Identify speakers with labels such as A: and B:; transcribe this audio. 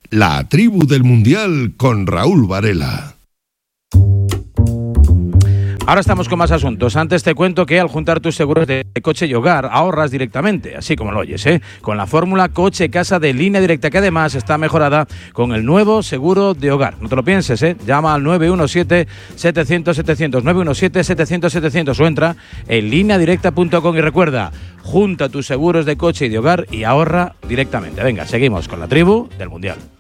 A: La tribu del Mundial con Raúl Varela.
B: Ahora estamos con más asuntos. Antes te cuento que al juntar tus seguros de coche y hogar ahorras directamente, así como lo oyes, con la fórmula coche-casa de Línea Directa, que además está mejorada con el nuevo seguro de hogar. No te lo pienses, llama al 917-700-700, 917-700-700 o entra en lineadirecta.com y recuerda, junta tus seguros de coche y de hogar y ahorra directamente. Venga, seguimos con la tribu del Mundial.